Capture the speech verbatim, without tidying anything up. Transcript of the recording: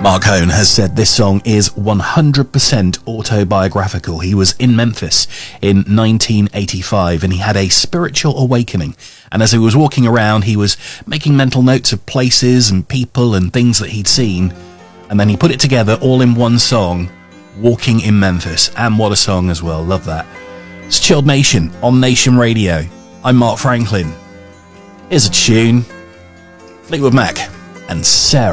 Mark Hone has said this song is one hundred percent autobiographical. He was in Memphis in nineteen eighty-five and he had a spiritual awakening. And as he was walking around, he was making mental notes of places and people and things that he'd seen. And then he put it together all in one song, Walking in Memphis. And what a song as well. Love that. It's Chilled Nation on Nation Radio. I'm Mark Franklin. Here's a tune. Fleetwood Mac and Sarah.